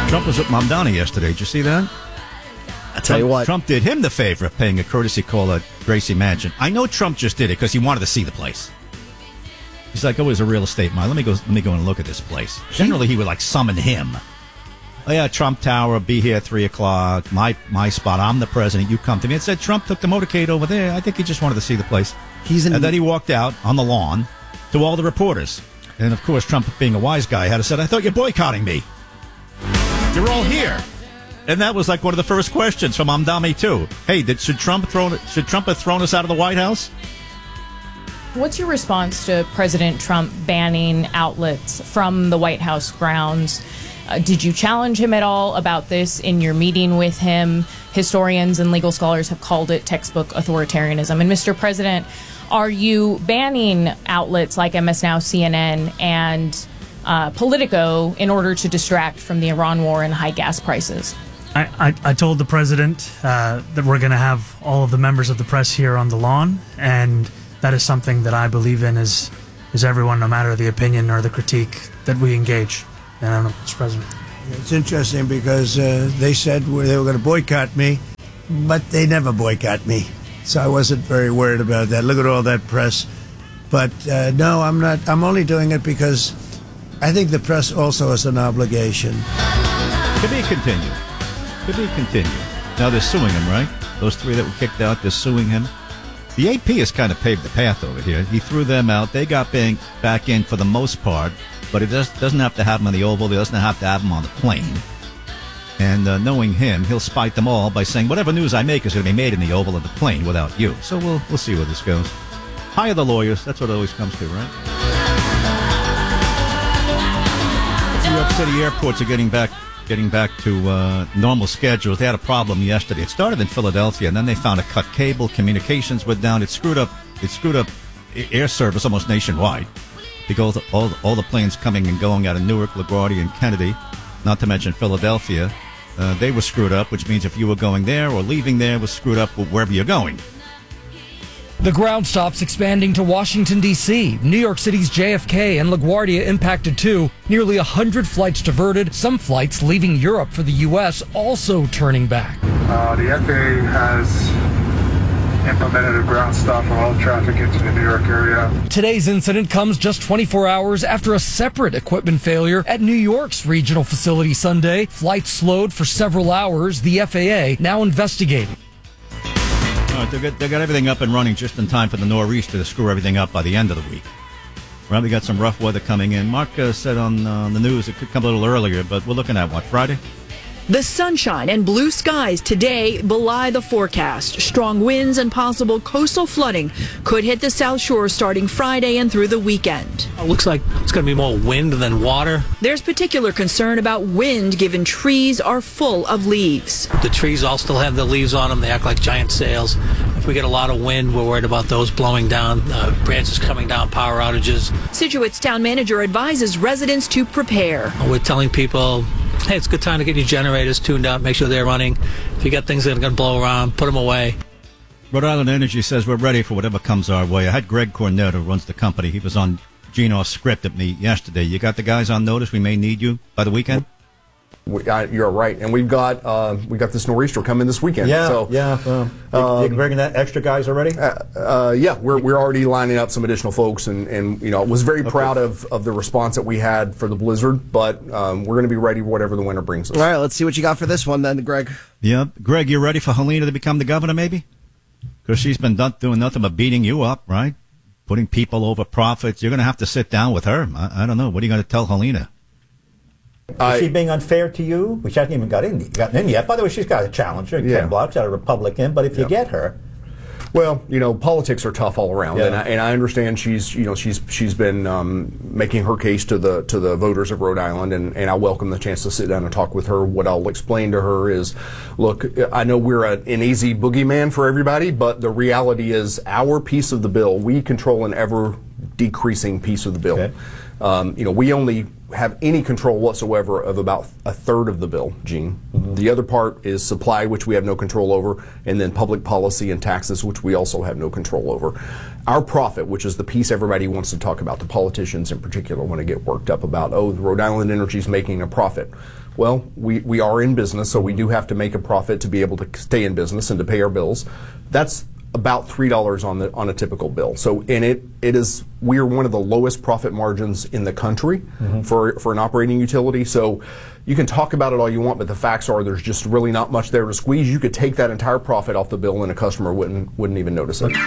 Trump was at Mamdani yesterday. Did you see that? I tell you what. Trump did him the favor of paying a courtesy call at Gracie Mansion. I know Trump just did it because he wanted to see the place. He's like, oh, he's a real estate man. Let me go and look at this place. Generally, he would like summon him. Oh yeah, Trump Tower, be here at 3:00. My spot. I'm the president. You come to me. It said Trump took the motorcade over there. I think he just wanted to see the place. And then he walked out on the lawn to all the reporters. And of course, Trump, being a wise guy, had to say, I thought you're boycotting me. You're all here. And that was like one of the first questions from Mamdani too. Hey, should Trump have thrown us out of the White House? What's your response to President Trump banning outlets from the White House grounds? Did you challenge him at all about this in your meeting with him? Historians and legal scholars have called it textbook authoritarianism. And Mr. President, are you banning outlets like MS Now, CNN, and Politico in order to distract from the Iran war and high gas prices? I told the president that we're going to have all of the members of the press here on the lawn, and that is something that I believe in is everyone, no matter the opinion or the critique, that we engage. And I don't know, Mr. President. It's interesting because they said they were going to boycott me, but they never boycott me. So I wasn't very worried about that. Look at all that press. But no, I'm not. I'm only doing it because I think the press also has an obligation. To be continued. To be continued. Now they're suing him, right? Those three that were kicked out, they're suing him. The AP has kind of paved the path over here. He threw them out. They got back in for the most part, but it doesn't have to have them on the Oval. It doesn't have to have them on the plane. And knowing him, he'll spite them all by saying, whatever news I make is going to be made in the Oval and the plane without you. So we'll see where this goes. Hire the lawyers. That's what it always comes to, right? New York City airports are getting back to normal schedules. They had a problem yesterday. It started in Philadelphia, and then they found a cut cable. Communications went down. It screwed up air service almost nationwide because all the planes coming and going out of Newark, LaGuardia, and Kennedy, not to mention Philadelphia, they were screwed up, which means if you were going there or leaving there, was screwed up wherever you're going. The ground stops expanding to Washington, D.C. New York City's JFK and LaGuardia impacted too. Nearly 100 flights diverted, some flights leaving Europe for the U.S. also turning back. The FAA has implemented a ground stop for all traffic into the New York area. Today's incident comes just 24 hours after a separate equipment failure at New York's regional facility Sunday. Flights slowed for several hours. The FAA now investigating. They got everything up and running just in time for the nor'easter to screw everything up by the end of the week. Right, we got some rough weather coming in. Mark said on the news it could come a little earlier, but we're looking at, Friday? The sunshine and blue skies today belie the forecast. Strong winds and possible coastal flooding could hit the South Shore starting Friday and through the weekend. It looks like it's going to be more wind than water. There's particular concern about wind given trees are full of leaves. The trees all still have the leaves on them. They act like giant sails. If we get a lot of wind, we're worried about those blowing down, branches coming down, power outages. Situate's town manager advises residents to prepare. We're telling people, hey, it's a good time to get your generators tuned up, make sure they're running. If you got things that are going to blow around, put them away. Rhode Island Energy says we're ready for whatever comes our way. I had Greg Cornett, who runs the company. He was on Gino's script at me yesterday. You got the guys on notice? We may need you by the weekend? You're right, and we've got this nor'easter coming this weekend. You bringing that extra guys already? Yeah, we're already lining up some additional folks, and was very proud of the response that we had for the blizzard. But we're going to be ready for whatever the winter brings us. All right, let's see what you got for this one then, Greg. Yeah, Greg, you ready for Helena to become the governor? Maybe because she's been doing nothing but beating you up, right? Putting people over profits. You're going to have to sit down with her. I don't know. What are you going to tell Helena? Is she being unfair to you? Which hasn't even gotten in yet. By the way, she's got a challenger, Ken Block's got a Republican, but if you get her... Well, politics are tough all around, and I understand she's been making her case to the voters of Rhode Island, and I welcome the chance to sit down and talk with her. What I'll explain to her is, look, I know we're an easy boogeyman for everybody, but the reality is our piece of the bill, we control an ever decreasing piece of the bill. Okay. We only have any control whatsoever of about a third of the bill, Gene. The other part is supply, which we have no control over, and then public policy and taxes, which we also have no control over. Our profit, which is the piece everybody wants to talk about, the politicians in particular want to get worked up about, the Rhode Island Energy is making a profit. Well, we are in business, so we do have to make a profit to be able to stay in business and to pay our bills. That's about $3 on a typical bill. So, and we are one of the lowest profit margins in the country for an operating utility. So, you can talk about it all you want, but the facts are there's just really not much there to squeeze. You could take that entire profit off the bill, and a customer wouldn't even notice it.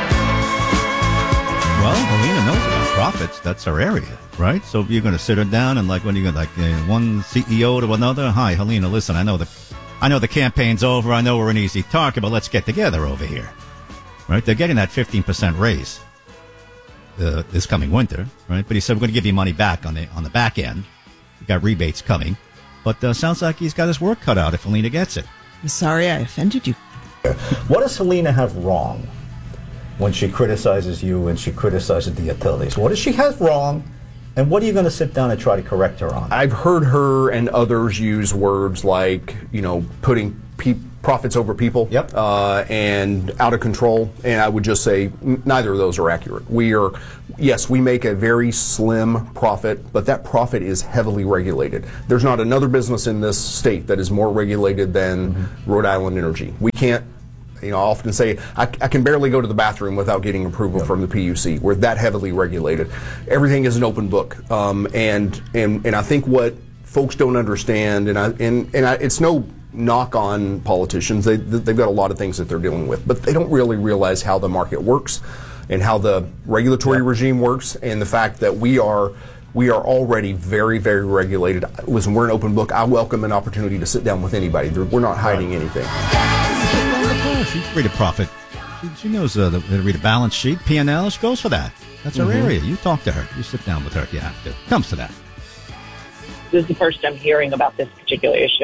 Well, Helena knows about profits. That's her area, right? So you're going to sit her down and when you're going to one CEO to another. Hi, Helena. Listen, I know the campaign's over. I know we're an easy target, but let's get together over here. Right? They're getting that 15% raise this coming winter, right? But he said we're going to give you money back on the back end. We got rebates coming, but sounds like he's got his work cut out if Helena gets it. I'm sorry I offended you. What does Helena have wrong when she criticizes you and she criticizes the utilities? What does she have wrong, and what are you going to sit down and try to correct her on? I've heard her and others use words like, putting profits over people, and out of control, and I would just say neither of those are accurate. Yes, we make a very slim profit, but that profit is heavily regulated. There's not another business in this state that is more regulated than Rhode Island Energy. We can't, I often say I can barely go to the bathroom without getting approval from the PUC. We're that heavily regulated. Everything is an open book, and I think what folks don't understand, and it's no knock on politicians. They've got a lot of things that they're dealing with, but they don't really realize how the market works and how the regulatory regime works, and the fact that we are already very, very regulated. Listen, we're an open book. I welcome an opportunity to sit down with anybody. We're not hiding anything. She's free to profit. She knows to read a balance sheet, P&L. She goes for that. That's her area. You talk to her. You sit down with her if you have to. Comes to that. This is the first I'm hearing about this particular issue.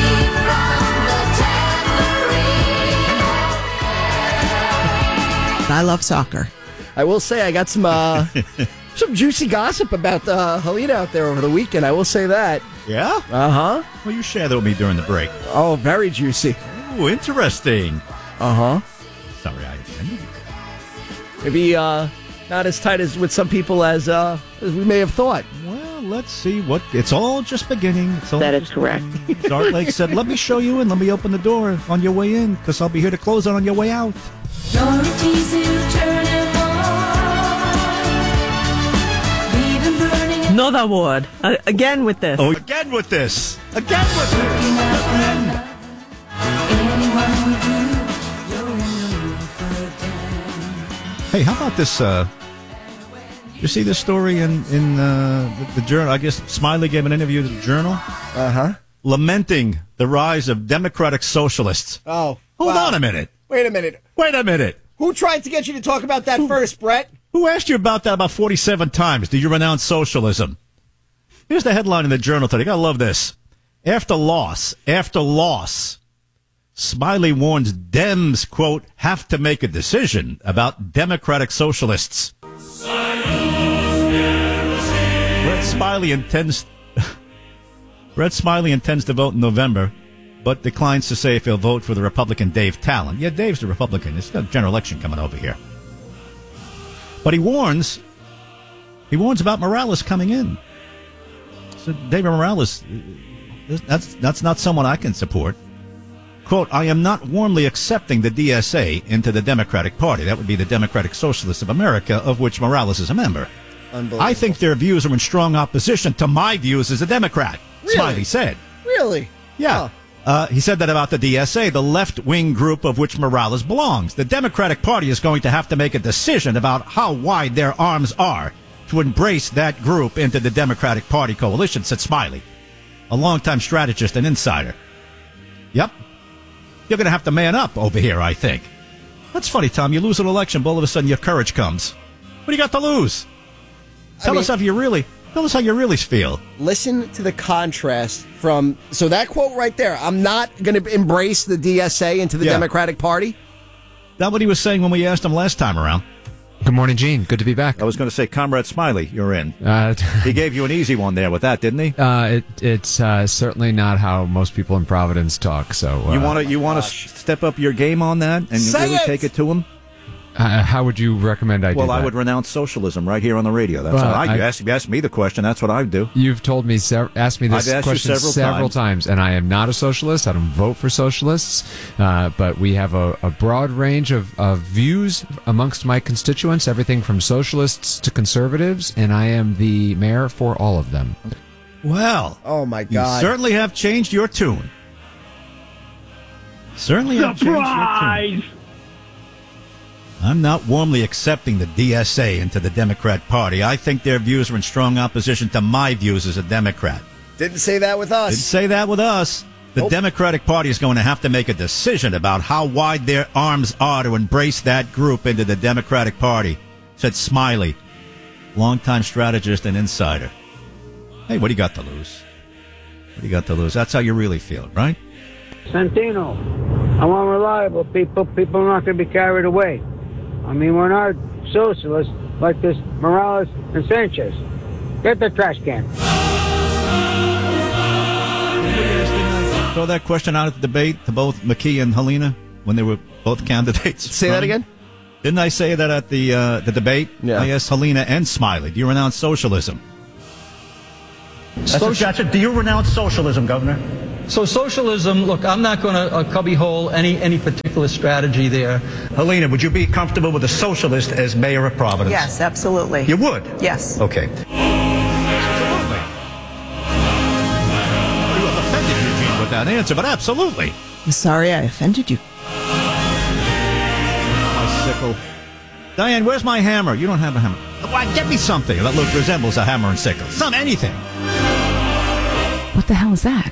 I love soccer. I will say I got some juicy gossip about Helena out there over the weekend. I will say that. Yeah? Uh-huh. Well, you share that with me during the break. Oh, very juicy. Oh, interesting. Uh-huh. Sorry, I offended you. Maybe not as tight as with some people as we may have thought. Well, let's see what... It's all just beginning. That is correct. Art Lake said, let me show you and let me open the door on your way in, because I'll be here to close it on your way out. Not a word. Again with this. Oh, again with this. Again with this. Hey, how about this? You see this story in the Journal? I guess Smiley gave an interview to the Journal. Uh-huh. Lamenting the rise of democratic socialists. Oh, Hold on a minute. Wait a minute. Wait a minute. Who tried to get you to talk about that first, Brett? Who asked you about that about 47 times? Did you renounce socialism? Here's the headline in the Journal today. You gotta love this. After loss, Smiley warns Dems, quote, have to make a decision about democratic socialists. Brett Smiley intends to vote in November, but declines to say if he'll vote for the Republican Dave Talon. Yeah, Dave's the Republican. It's got a general election coming over here. But he warns about Morales coming in. So David Morales, that's not someone I can support. Quote, I am not warmly accepting the DSA into the Democratic Party. That would be the Democratic Socialists of America, of which Morales is a member. I think their views are in strong opposition to my views as a Democrat, Really? Smiley said. Really? Yeah. He said that about the DSA, the left-wing group of which Morales belongs. The Democratic Party is going to have to make a decision about how wide their arms are to embrace that group into the Democratic Party coalition, said Smiley, a longtime strategist and insider. Yep. You're going to have to man up over here, I think. That's funny, Tom. You lose an election, but all of a sudden your courage comes. What do you got to lose? Tell us how you really feel. Listen to the contrast from... So that quote right there, I'm not going to embrace the DSA into the Democratic Party? That's what he was saying when we asked him last time around. Good morning, Gene. Good to be back. I was going to say, Comrade Smiley, you're in. He gave you an easy one there with that, didn't he? It's certainly not how most people in Providence talk. So you want to step up your game on that and really take it to him? How would you recommend I do that? Well, I would renounce socialism right here on the radio. That's how you ask me the question. That's what I would do. You've told me, asked me this question several times, and I am not a socialist. I don't vote for socialists, but we have a broad range of views amongst my constituents, everything from socialists to conservatives, and I am the mayor for all of them. Well, oh my God! You certainly have changed your tune. Surprise! I'm not warmly accepting the DSA into the Democrat Party. I think their views are in strong opposition to my views as a Democrat. Didn't say that with us. Didn't say that with us. The Democratic Party is going to have to make a decision about how wide their arms are to embrace that group into the Democratic Party, said Smiley, longtime strategist and insider. Hey, what do you got to lose? What do you got to lose? That's how you really feel, right? Santino, I want reliable people. People are not going to be carried away. I mean, we're not socialists like this Morales and Sanchez. Get the trash can. Throw that question out at the debate to both McKee and Helena when they were both candidates. Say that again? Didn't I say that at the debate? Yeah. I asked Helena and Smiley, do you renounce socialism? Do you renounce socialism, Governor? So socialism, look, I'm not going to cubbyhole any particular strategy there. Helena, would you be comfortable with a socialist as mayor of Providence? Yes, absolutely. You would? Yes. Okay. Absolutely. You have offended Eugene with that answer, but absolutely. I'm sorry I offended you. My sickle. Diane, where's my hammer? You don't have a hammer. Well, get me something that resembles a hammer and sickle. Anything. What the hell is that?